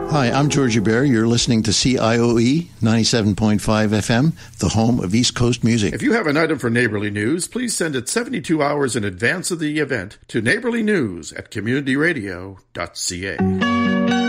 Hi, I'm Georgie Bear. You're listening to CIOE 97.5 FM, the home of East Coast music. If you have an item for Neighborly News, please send it 72 hours in advance of the event to neighborlynews@communityradio.ca.